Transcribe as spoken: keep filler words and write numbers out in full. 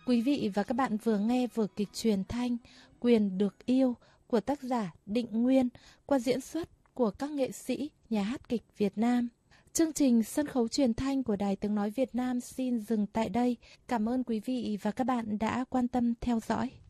Quý vị và các bạn vừa nghe vở kịch truyền thanh Quyền được yêu của tác giả Định Nguyên qua diễn xuất của các nghệ sĩ nhà hát kịch Việt Nam. Chương trình sân khấu truyền thanh của Đài Tiếng Nói Việt Nam xin dừng tại đây. Cảm ơn quý vị và các bạn đã quan tâm theo dõi.